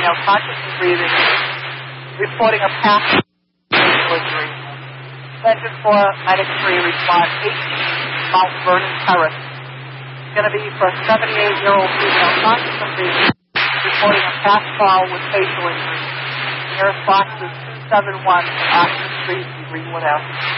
female, conscious and breathing, reporting a past facial injury. Engine 4, Medic 3, respond 18, Mount Vernon Terrace. It's going to be for a 78-year-old female, conscious and breathing, reporting a past fall with facial injury. Nearest box is 271 Oxford Street, Greenwood Ave.